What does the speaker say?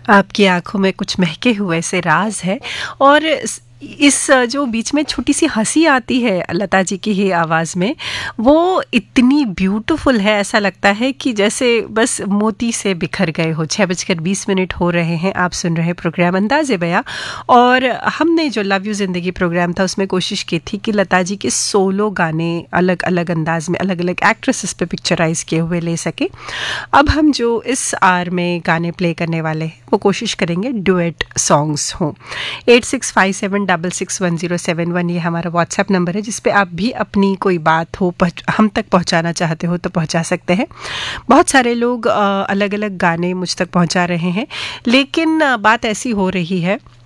आपकी आंखों में कुछ महके हुए से राज है। और इस जो बीच में छोटी सी हंसी आती है लता जी की ही आवाज़ में, वो इतनी ब्यूटीफुल है, ऐसा लगता है कि जैसे बस मोती से बिखर गए हो। 6:20 हो रहे हैं, आप सुन रहे प्रोग्राम अंदाज़े बयां। और हमने जो लव यू ज़िंदगी प्रोग्राम था उसमें कोशिश की थी कि लता जी के सोलो गाने अलग अलग अंदाज में अलग अलग एक्ट्रेसेस पे पिक्चराइज किए हुए ले सके। अब हम जो इस आर में गाने प्ले करने वाले हैं वो कोशिश करेंगे डुएट सॉन्ग्स हों। 8657661071 ये हमारा व्हाट्सएप नंबर है, जिस पे आप भी अपनी कोई बात हो हम तक पहुंचाना चाहते हो तो पहुंचा सकते हैं। बहुत सारे लोग अलग अलग गाने मुझ तक पहुंचा रहे हैं, लेकिन बात ऐसी हो रही है